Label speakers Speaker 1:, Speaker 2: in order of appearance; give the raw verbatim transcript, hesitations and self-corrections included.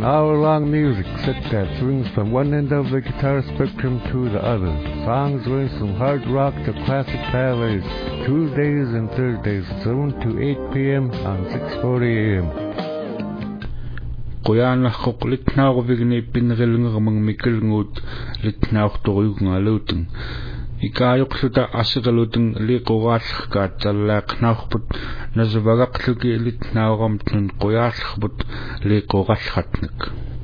Speaker 1: hour-long music set that swings from one end of the guitar spectrum to the other. Songs range from hard rock to classic ballads. Tuesdays and Thursdays, seven to eight p.m. on six forty a.m.
Speaker 2: Qoyanarqoq litnaaruvigni pinnerilngermang mikilnguut litnaartoruyungaluteng ikaayoqluta asiqaluteng liqoraallrkaat tallaaqnaarput nasavagaqluki litnaaramtnun qoyaallerput liqorallratnek